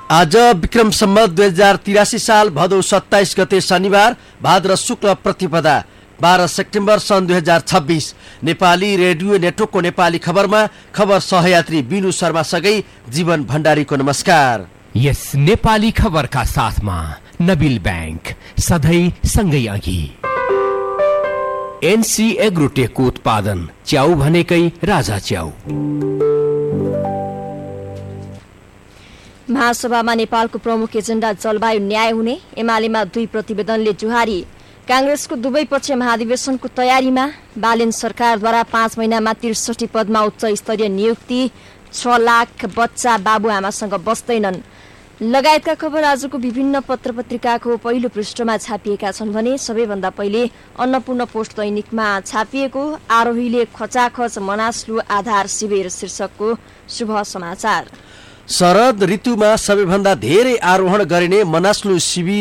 आज विक्रम सम्वत 2083 साल भदौ 27 गते शनिबार भाद्र शुक्ल प्रतिपदा 12 सेप्टेम्बर सन् 2026। नेपाली रेडियो नेटवर्कको नेपाली खबरमा खबर सहयात्री बिनु शर्मा सँगै जीवन भण्डारीको नमस्कार। यस नेपाली खबरका साथमा नबिल बैंक सधैँ सँगै अघि। एनसी एग्रोटेकको उत्पादन च्याउ भनेकै राजा च्याउ। महासभामा नेपालको प्रमुख एजेन्डा जलवायु न्याय हुने, एमालेमा 2 प्रतिवेदनले जुहारी। कांग्रेसको दुवै पक्ष महाधिवेशनको तयारीमा। बालेन सरकारद्वारा 5 महिनामा 63 पदमा उच्च स्तरीय नियुक्ति। 6 लाख बच्चा बाबुआमासँग बस्दैनन् लगायतका खबर आजको विभिन्न पत्रपत्रिकाको पहिलो पृष्ठमा छापिएका छन् भने सबैभन्दा पहिले अन्नपूर्ण पोस्ट दैनिकमा छापिएको आरोहीले खचाखच मनास्लु आधार शिविर शीर्षकको शुभ समाचार। शरद ऋतुमा सबैभन्दा धेरै आरोहण गरिने मनास्लु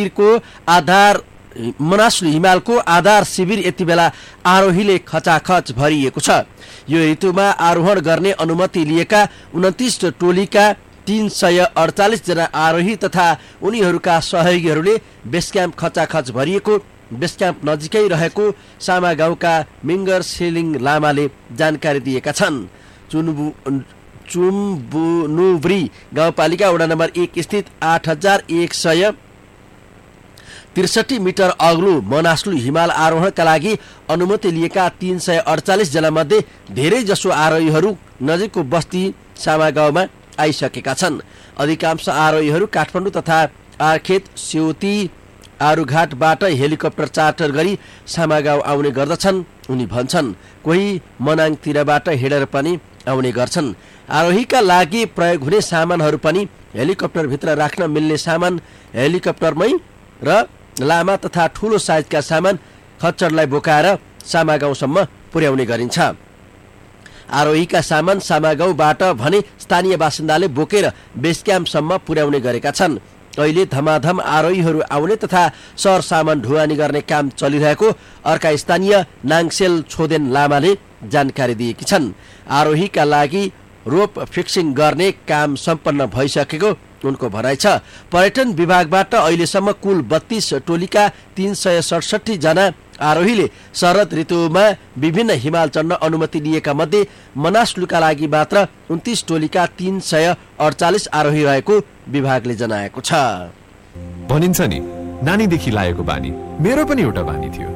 हिमालको आधार शिविर यति बेला आरोहीले खचाखच भरिएको छ। यो ऋतुमा आरोहण गर्ने अनुमति लिएका 29 टोलीका 348 जना आरोही तथा उनीहरूका सहयोगीहरूले बेस क्याम्प खचाखच भरिएको बेस क्याम्प नजिकै रहेको सामा गाउँका मिङ्गर सेलिङ लामाले जानकारी दिएका छन्। चुम्बुनुब्री गाउँपालिका वडा नम्बर 1 स्थित 8163 मिटर अग्लो मनास्लु हिमाल आरोहणका लागि अनुमति लिएका 348 जना मध्ये धेरै जसो आरोहीहरू नजिकको बस्ती सामा गाउँमा आइसकेका छन्। अधिकांश आरोहीहरू काठमाडौँ तथा आर्खेत, सेउती, आरुघाटबाट हेलिकप्टर चार्टर गरी सामा गाउँ आउने गर्दछन्। उनी भन्छन् कोही मनाङतिरबाट हिँडेर पनि आउने गर्छन्। आरोहीका लागि प्रयोग हुने सामानहरू पनि हेलिकप्टरभित्र राख्न मिल्ने सामान हेलिकप्टरमै र लामा तथा ठूलो साइजका सामान खच्चडलाई बोकाएर सामा गाउँसम्म पुर्याउने गरिन्छ। आरोहीका सामान सामा गाउँबाट भने स्थानीय बासिन्दाले बोकेर बेस क्याम्पसम्म पुर्याउने गरेका छन्। अहिले धमाधम आरोहीहरू आउने तथा सर सामान ढुवानी गर्ने काम चलिरहेको अर्का स्थानीय नाङसेल छोदेन लामाले जानकारी दिएकी छन्। आरोहीका लागि रोप फिक्सिङ गर्ने काम सम्पन्न भइसकेको उनको भनाइ छ। पर्यटन विभागबाट अहिलेसम्म कुल 32 टोलीका 367 जना आरोहीले शरद ऋतुमा विभिन्न हिमाल चढ्न अनुमति लिएका मध्ये मनास्लुका लागि मात्र 29 टोलीका 348 आरोही रहेको विभागले जनाएको छ। भनिन्छ नि नानीदेखि लागेको बानी मेरो पनि एउटा बानी थियो।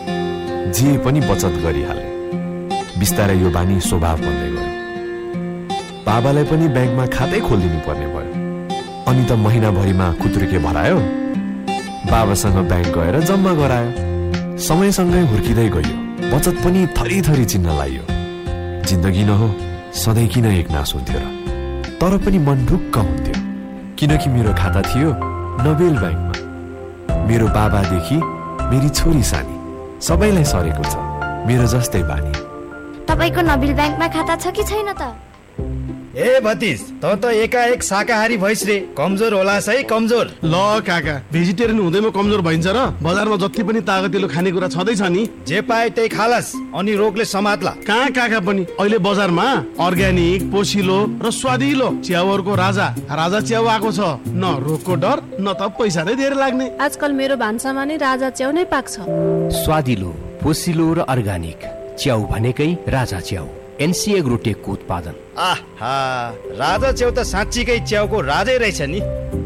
जे पनि बचत गरिहाले। बिस्तारै यो बानी स्वभाव बन्दै गयो। बाबालाई पनि ब्याङ्कमा खातै खोलिदिनु पर्ने भयो। अनि त महिनाभरिमा खुत्रुके भरायो। बाबासँग ब्याङ्क गएर जम्मा गरायो। समयसँगै हुर्किँदै गयो। बचत पनि थरी थरी चिन्न लाग्यो। जिन्दगी न हो सधैँ किन एकनास हुन्थ्यो र? तर पनि मन ढुक्क हुन्थ्यो किनकि मेरो खाता थियो नबेल ब्याङ्कमा। मेरो बाबादेखि मेरी छोरी सानी सबैलाई सरेको छ मेरो जस्तै बानी। तपाईको नबिल ब्याङ्कमा खाता छ कि छैन त? ए भतिज त एकाएक शाकाहारी भइस रे। कमजोर होला है कमजोर। ल काका भेजिटेरियन हुँदैमा कमजोर भइन्छ र? बजारमा जति पनि तागतिलो खानेकुरा छँदैछ नि जे पाए त्यही खालास अनि रोगले समात्ला। कहाँ काका पनि अहिले बजारमा अर्ग्यानिक पोसिलो र स्वादिलो च्याउहरूको राजा च्याउ आएको छ। न रोगको डर न त पैसा नै धेरै लाग्ने। आजकल मेरो भान्सामा नै राजा च्याउ नै पाक्छ। स्वादिलो पोसिलो र अर्ग्यानिक च्याउ भनेकै राजा च्याउ। एनसी एग्रोटेकको उत्पादन। आहा राजा च्याउ त साँच्चीकै च्याउको राजै रहेछ नि।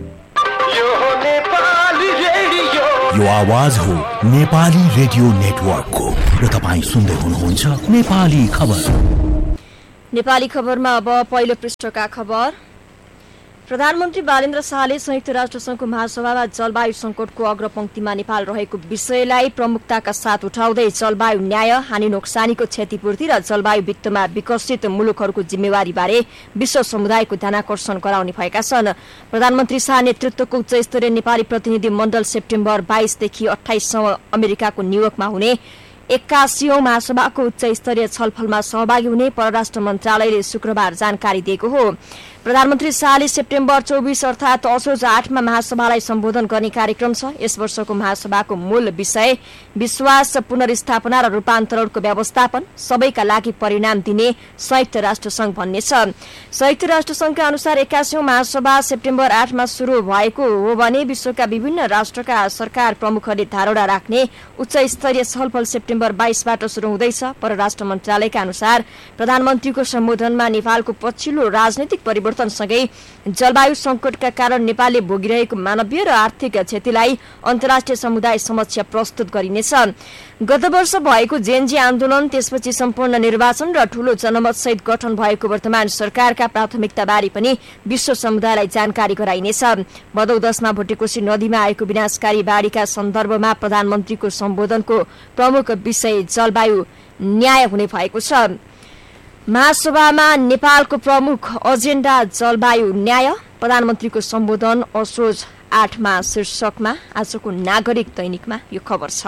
यो आवाज हो नेपाली रेडियो नेटवर्कको र तपाईँ सुन्दै हुनुहुन्छ नेपाली खबर। नेपाली खबरमा अब पहिलो पृष्ठका खबर। प्रधानमन्त्री बालेन्द्र शाहले संयुक्त राष्ट्रसङ्घको महासभामा जलवायु संकटको अग्रपंक्तिमा नेपाल रहेको विषयलाई प्रमुखताका साथ उठाउँदै जलवायु न्याय, हानि नोक्सानीको क्षतिपूर्ति र जलवायु वित्तमा विकसित मुलुकहरूको जिम्मेवारी बारे विश्व समुदायको ध्यानाकर्षण गराउने भएका छन्। प्रधानमन्त्री शाह नेतृत्वको उच्चस्तरीय नेपाली प्रतिनिधि मण्डल सेप्टेम्बर 22 देखि 28 अमेरिकाको न्युयोर्कमा हुने 81औं महासभाको उच्च स्तरीय छलफलमा सहभागी हुने परराष्ट्र मन्त्रालयले शुक्रबार जानकारी दिएको हो। प्रधानमन्त्री शाहले सेप्टेम्बर 24 अर्थात् असोज 8 मा महासभालाई सम्बोधन गर्ने कार्यक्रम छ। यस वर्षको महासभाको मूल विषय विश्वास पुनर्स्थापना र रूपान्तरणको व्यवस्थापन, सबैका लागि परिणाम दिने संयुक्त राष्ट्रसंघ भन्ने छ। संयुक्त राष्ट्रसंघका अनुसार 81औं महासभा सेप्टेम्बर 8 मा सुरु भएको हो भने विश्वका विभिन्न राष्ट्रका सरकार प्रमुखहरूले धारणा राख्ने उच्च स्तरीय छलफल सेप्टेम्बर 22 बाट सुरु हुँदैछ। परराष्ट्र मन्त्रालयका अनुसार प्रधानमन्त्रीको सम्बोधनमा नेपालको पछिल्लो राजनैतिक परिवर्तनसँगै जलवायु संकटका कारण नेपालले भोगिरहेको मानवीय र आर्थिक क्षतिलाई अन्तर्राष्ट्रिय समुदाय समक्ष प्रस्तुत गरिनेछ। गत वर्ष भएको जेनजी आन्दोलन, त्यसपछि सम्पूर्ण निर्वाचन र ठूलो जनमतसहित गठन भएको वर्तमान सरकारका प्राथमिकताबारे पनि विश्व समुदायलाई जानकारी गराइनेछ। भदौ 10 मा भुटेकोशी नदीमा आएको विनाशकारी बाढीका सन्दर्भमा प्रधानमन्त्रीको सम्बोधनको प्रमुख विषय जलवायु न्याय हुने भएको छ। महासभामा नेपालको प्रमुख एजेन्डा जलवायु न्याय, प्रधानमन्त्रीको सम्बोधन असोज 8 मा शीर्षकमा आजको नागरिक दैनिकमा यो खबर छ।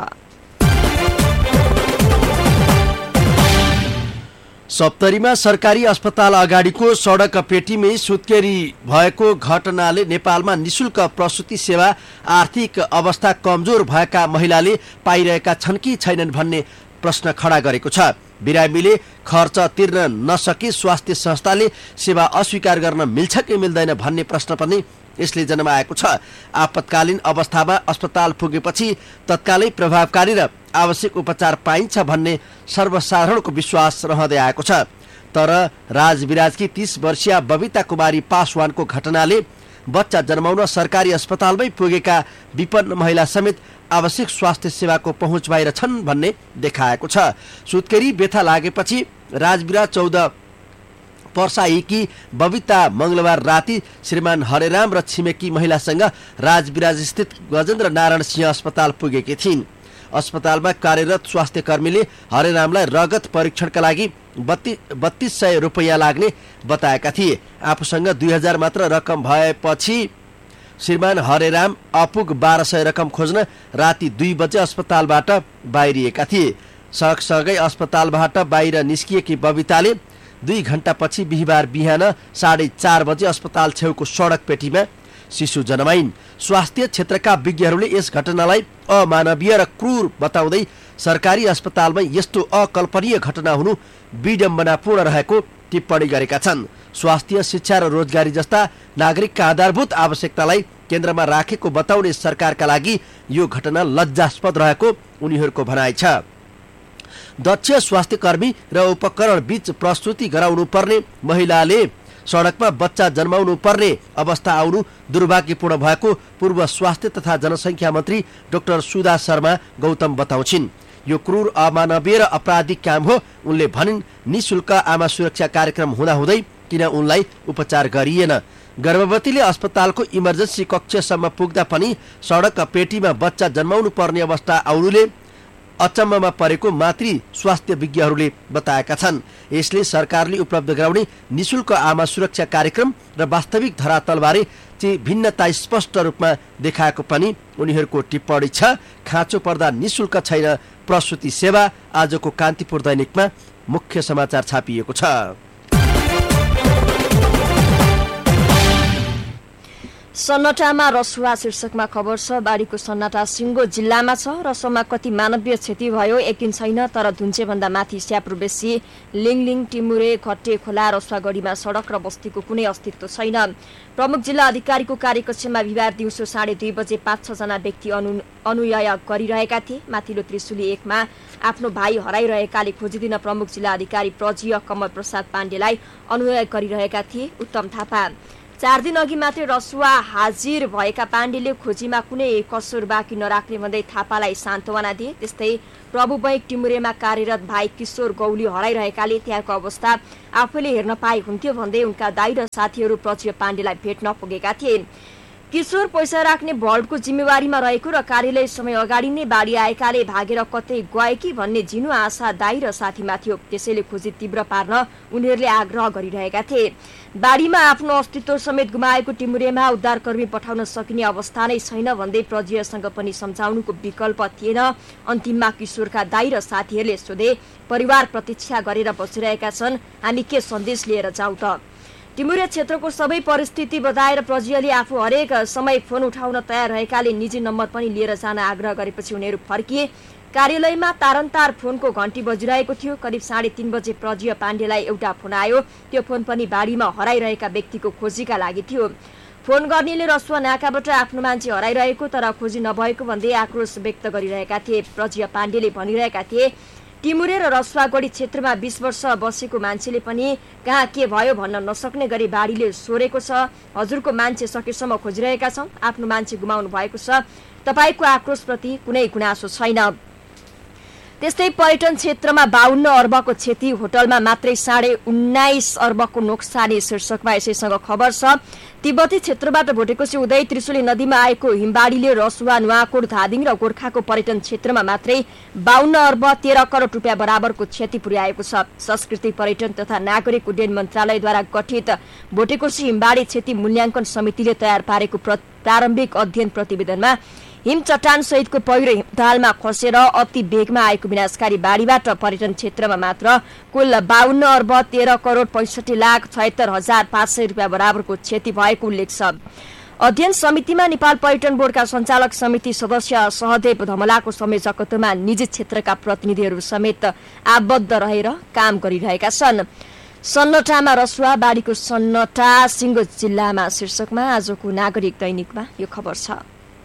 सप्तरीमा सरकारी अस्पताल अगाडिको सडक पेटीमै सुत्केरी भएको घटनाले नेपालमा निशुल्क प्रसुति सेवा आर्थिक अवस्था कमजोर भएका महिलाले पाइरहेका छन् कि छैनन् भन्ने प्रश्न खडा गरेको छ। बिरामीले खर्च तिर्न नसके स्वास्थ्य संस्थाले सेवा अस्वीकार गर्न मिल्छ कि मिल्दैन भन्ने प्रश्न पनि यसले जन्माएको छ। आपतकालीन अवस्थामा अस्पताल पुगेपछि तत्कालै प्रभावकारी र आवश्यक उपचार पाइन्छ भन्ने सर्वसाधारणको विश्वास रहँदै आएको छ। तर राजविराजकी 30 वर्षीय बबिता कुमारी पासवानको घटनाले बच्चा जन्माउन सरकारी अस्पतालमै पुगेका विपन्न महिला समेत आवश्यक स्वास्थ्य सेवाको पहुँच बाहिर छन् भन्ने देखाएको छ। सुत्केरी व्यथा लागेपछि राजविराज 14 पर्साईकी बबिता मंगलबार राति श्रीमान हरेराम र छिमेकी महिलासँग राजविराज स्थित गजेन्द्र नारायण सिंह अस्पताल पुगेकी थिइन्। अस्पतालमा कार्यरत स्वास्थ्य कर्मीले हरेरामलाई रगत परीक्षणका लागि 3200 रुपैयाँ लाग्ने बताएका थिए। आफूसँग 2000 मात्र रकम भएपछि श्रीमान हरेराम अपुग 1200 रकम खोज्न राति 2 बजे अस्पतालबाट बाहिरिएका थिए। सँगसँगै अस्पतालबाट बाहिर निस्किएकी बबिताले 2 घण्टापछि बिहिबार बिहान 4:30 बजे अस्पताल छेउको सडक पेटीमा शिशु जन्माइन्। स्वास्थ्य क्षेत्रका विज्ञहरूले यस घटनालाई अमानवीय र क्रूर बताउँदै सरकारी अस्पतालमा यस्तो अकल्पनीय घटना हुनु विडम्बनापूर्ण रहेको टिप्पणी गरेका छन्। स्वास्थ्य, शिक्षा र रोजगारी जस्ता नागरिकका आधारभूत आवश्यकतालाई केन्द्रमा राखेको बताउने सरकारका लागि यो घटना लज्जास्पद रहेको उनीहरूको भनाइ छ। दक्ष स्वास्थ्यकर्मी र उपकरण बीच प्रस्तुति गराउनु पर्ने महिलाले सडकमा बच्चा जन्माउनु पर्ने अवस्था आउनु दुर्भाग्यपूर्ण भएको पूर्व स्वास्थ्य तथा जनसङ्ख्या मन्त्री डाक्टर सुधा शर्मा गौतम बताउँछिन्। यो क्रूर, अमानवीय र अपराधिक काम हो। उनले भनिन्, निशुल्क आमा सुरक्षा कार्यक्रम हुँदाहुँदै किन उनलाई उपचार गरिएन? गर्भवतीले अस्पतालको इमर्जेन्सी कक्षसम्म पुग्दा पनि सडक पेटीमा बच्चा जन्माउनु पर्ने अवस्था आउनुले अचम्ममा परेको मातृ स्वास्थ्य विज्ञहरूले बताएका छन्। यसले सरकारले उपलब्ध गराउने निशुल्क आमा सुरक्षा कार्यक्रम र वास्तविक धरातलबारे चाहिँ भिन्नता स्पष्ट रूपमा देखाएको पनि उनीहरूको टिप्पणी छ। खाँचो पर्दा निशुल्क छैन प्रसुति सेवा। आजको कान्तिपुर दैनिकमा मुख्य समाचार छापिएको छ। सन्नाटामा रसुवा शीर्षकमा खबर छ। बाढीको सन्नाटा सिङ्गो जिल्लामा छ। रसोमा कति मानवीय क्षति भयो यकिन छैन, तर धुन्चेभन्दा माथि स्याप्रो बेसी लिङलिङ, टिमुरे, घट्टे खोला, रसुवागढीमा सडक र बस्तीको कुनै अस्तित्व छैन। प्रमुख जिल्ला अधिकारीको कार्यकक्षमा बिहिबार दिउँसो 2:30 बजे 5-6 जना व्यक्ति अनुयाय गरिरहेका थिए। माथिल्लो त्रिशुली 1 मा आफ्नो भाइ हराइरहेकाले खोजिदिन प्रमुख जिल्ला अधिकारी प्रजीय कमल प्रसाद पाण्डेलाई अनुयाय गरिरहेका थिए। उत्तम थापा 4 दिन अघि मात्रै रसुवा हाजिर भएका पाण्डेले खोजीमा कुनै कसुर बाँकी नराख्ने भन्दै थापालाई सान्त्वना दिए। त्यस्तै प्रभु बैक टिमुरेमा कार्यरत भाइ किशोर गौली हराइरहेकाले त्यहाँको अवस्था आफैले हेर्न पाए हुन्थ्यो भन्दै उनका दाइ र साथीहरू प्रजीय पाण्डेलाई भेट्न पुगेका थिए। किशोर पैसा राख्ने भल्टको जिम्मेवारीमा रहेको र कार्यालय समय अगाडि नै बाढी आएकाले भागेर कतै गए कि भन्ने झिनो आशा दाइ र साथीमा थियो। त्यसैले खोजी तीव्र पार्न उनीहरूले आग्रह गरिरहेका थिए। बाढीमा आफ्नो अस्तित्व समेत गुमाएको टिमुरेमा उद्धारकर्मी पठाउन सकिने अवस्था नै छैन भन्दै प्रजीयसँग पनि सम्झाउनुको विकल्प थिएन। अन्तिममा किशोरका दाइ र साथीहरूले सोधे, परिवार प्रतीक्षा गरेर बसिरहेका छन्, हामी के सन्देश लिएर जाउँ त? टिमुरे क्षेत्रको सबै परिस्थिति बताएर प्रज्ञले आफू हरेक समय फोन उठाउन तयार रहेकाले निजी नम्बर पनि लिएर जान आग्रह गरेपछि उनीहरू फर्किए। कार्यालयमा तारन्तार फोनको घण्टी बजिरहेको थियो। करिब 3:30 बजे प्रज्ञ पाण्डेलाई एउटा फोन आयो। त्यो फोन पनि बाढीमा हराइरहेका व्यक्तिको खोजीका लागि थियो। फोन गर्नेले रसुवा नाकाबाट आफ्नो मान्छे हराइरहेको तर खोजी नभएको भन्दै आक्रोश व्यक्त गरिरहेका थिए। प्रज्ञ पाण्डेले भनिरहेका थिए, टिमुरे र रसुवागढी क्षेत्रमा 20 वर्ष बसेको मान्छेले पनि कहाँ के भयो भन्न नसक्ने गरी बाढीले सोरेको छ। हजुरको मान्छे सकेसम्म खोजिरहेका छौँ। आफ्नो मान्छे गुमाउनु भएको छ। तपाईँको आक्रोशप्रति कुनै गुनासो छैन। त्यस्तै पर्यटन क्षेत्रमा 52 अर्बको क्षति, होटलमा मात्रै 19.5 अर्बको नोक्सानी शीर्षकमा यसैसँग खबर छ। तिब्बती क्षेत्रबाट भोटेकोशी उदय त्रिशुली नदीमा आएको हिमबाढीले रसुवा, नुवाकोट, धादिङ र गोर्खाको पर्यटन क्षेत्रमा मात्रै 52 अर्ब 13 करोड रुपियाँ बराबरको क्षति पुर्याएको छ। संस्कृति, पर्यटन तथा नागरिक उड्डयन मन्त्रालयद्वारा गठित भोटेकोशी हिमबाढी क्षति मूल्याङ्कन समितिले तयार पारेको प्रारम्भिक अध्ययन प्रतिवेदनमा हिम चट्टान सहितको पहिरो हिमतालमा खसेर अति वेगमा आएको विनाशकारी बाढीबाट पर्यटन क्षेत्रमा मात्र कुल 52 अर्ब 13 करोड 65,76,500 रुपियाँ बराबरको क्षति भएको उल्लेख छ। अध्ययन समितिमा नेपाल पर्यटन बोर्डका सञ्चालक समिति सदस्य सहदेव धमलाको संयोजकत्वमा निजी क्षेत्रका प्रतिनिधिहरू समेत आबद्ध रहेर काम गरिरहेका छन्। सन्नटामा रसुवा, बाढीको सन्नटा सिङ्गो जिल्लामा शीर्षकमा आजको नागरिक दैनिकमा यो खबर छ।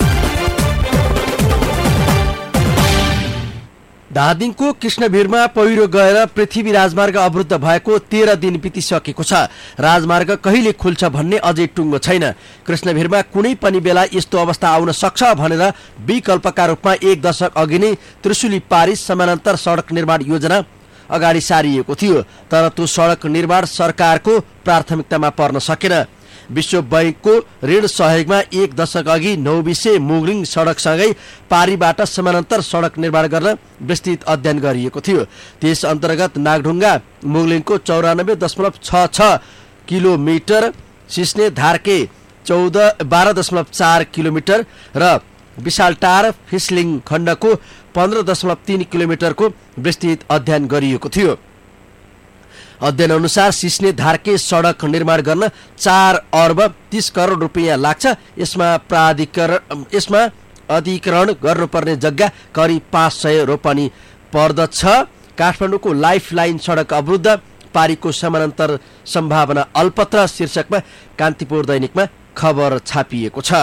धादिङको कृष्णभिरमा पहिरो गएर पृथ्वी राजमार्ग अवरुद्ध भएको 13 दिन बितिसकेको छ। राजमार्ग कहिले खुल्छ भन्ने अझै टुङ्गो छैन। कृष्णभिरमा कुनै पनि बेला यस्तो अवस्था आउन सक्छ भनेर विकल्पका रूपमा 1 दशक अघि नै त्रिशुली पारिस समानान्तर सडक निर्माण योजना अगाडि सारिएको थियो। तर त्यो सडक निर्माण सरकारको प्राथमिकतामा पर्न सकेन। विश्व बैंकको ऋण सहयोगमा 1 दशक अघि नौबिसे मुगलिङ सडकसँगै पारीबाट समानान्तर सडक निर्माण गर्न विस्तृत अध्ययन गरिएको थियो। त्यस अन्तर्गत नागढुङ्गा मुगलिङको 94.66 किलोमिटर, सिस्ने धार्के 12.4 किलोमिटर र विशालटार फिसलिङ खण्डको 15.3 किलोमिटरको विस्तृत अध्ययन गरिएको थियो। अध्ययन अनुसार सिस्ने धार्के सडक निर्माण गर्न 4 अर्ब 30 करोड रुपियाँ लाग्छ। यसमा अधिकरण गर्नुपर्ने जग्गा करिब 500 रोपनी पर्दछ। काठमाडौँको लाइफ लाइन सडक अवरुद्ध, पारीको समानान्तर सम्भावना अल्पत्र शीर्षकमा कान्तिपुर दैनिकमा खबर छापिएको छ।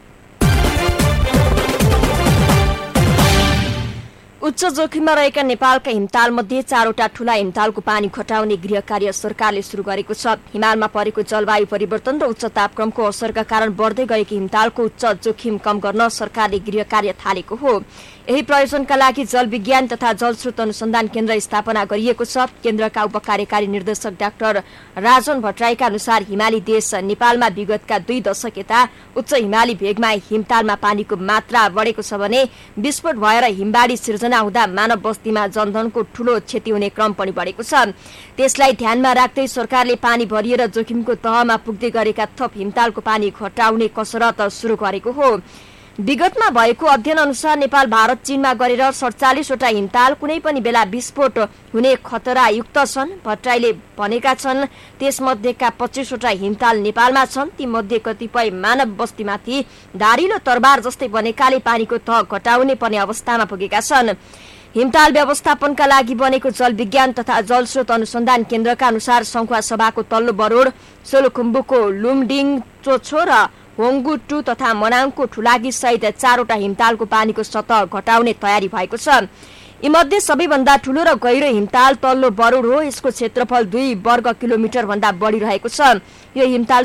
उच्च जोखिममा रहेका नेपालका हिमतालमध्ये 4वटा ठूला हिमतालको पानी घटाउने गृह कार्य सरकारले सुरु गरेको छ। हिमालमा परेको जलवायु परिवर्तन र उच्च तापक्रमको असरका कारण बढ्दै गएको हिमतालको उच्च जोखिम कम गर्न सरकारले गृह कार्य थालेको हो। यही प्रयोजनका लागि जल विज्ञान तथा जलस्रोत अनुसन्धान केन्द्र स्थापना गरिएको छ। केन्द्रका उपकार्यकारी निर्देशक डाक्टर राजन भट्टराईका अनुसार हिमाली देश नेपालमा विगतका 2 दशक यता उच्च हिमाली भेगमा हिमतालमा पानीको मात्रा बढेको छ भने विस्फोट भएर हिमबाढी सिर्जना हुँदा मानव बस्तीमा जनधनको ठूलो क्षति हुने क्रम पनि बढेको छ। त्यसलाई ध्यानमा राख्दै सरकारले पानी भरिएर जोखिमको तहमा पुग्दै गरेका थप हिमतालको पानी घटाउने कसरत सुरु गरेको हो। विगतमा भएको अध्ययन अनुसार नेपाल, भारत, चीनमा गरेर 47वटा हिमताल कुनै पनि बेला विस्फोट हुने खतरा युक्त छन्। भट्टराईले भनेका छन् त्यसमध्येका 25वटा हिमताल नेपालमा छन्। तीमध्ये कतिपय मानव बस्तीमाथि धारिलो तरबार जस्तै बनेकाले पानीको तह घटाउने पर्ने अवस्थामा पुगेका छन्। हिमताल व्यवस्थापनका लागि बनेको जल विज्ञान तथा जलस्रोत अनुसन्धान केन्द्रका अनुसार सङ्खुवा सभाको तल्लो बरोड, सोलुखुम्बुको लुमडिङ, चोछो र होङ्गु 2 तथा मनाङको ठुलागी सहित 4वटा हिमतालको पानीको सतह घटाउने तयारी भएको छ। यीमध्ये सबैभन्दा ठूलो र गहिरो हिमताल तल्लो बरोड हो। यसको क्षेत्रफल 2 वर्ग किलोमिटर भन्दा बढी रहेको छ। यो हिमताल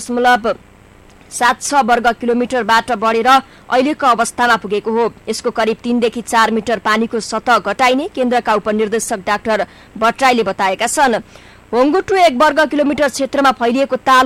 0.76 वर्ग किलोमिटरबाट बढेर अहिलेको अवस्थामा पुगेको हो। यसको करिब 3 देखि 4 मिटर पानीको सतह घटाइने केन्द्रका उपनिर्देशक डाक्टर भट्टराईले बताएका छन्। होङ्गु 2 1 वर्ग किलोमिटर क्षेत्रमा फैलिएको ताल